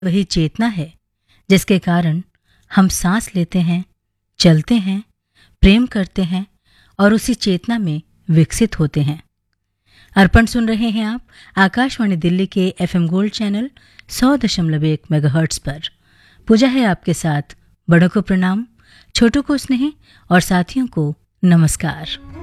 वही चेतना है जिसके कारण हम सांस लेते हैं, चलते हैं, प्रेम करते हैं और उसी चेतना में विकसित होते हैं। अर्पण सुन रहे हैं आप आकाशवाणी दिल्ली के एफएम गोल्ड चैनल 100.1 मेगाहर्ट्ज पर। पूजा है आपके साथ। बड़ों को प्रणाम, छोटों को स्नेह और साथियों को नमस्कार।